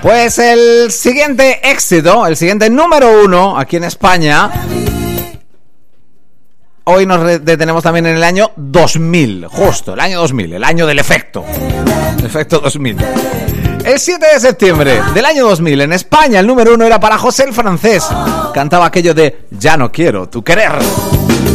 Pues el siguiente éxito, el siguiente número 1 aquí en España. Hoy nos detenemos también en el año 2000, justo, el año 2000, el año del efecto. El efecto 2000. El 7 de septiembre del año 2000 en España el número 1 era para José el Francés. Cantaba aquello de Ya no quiero tu querer.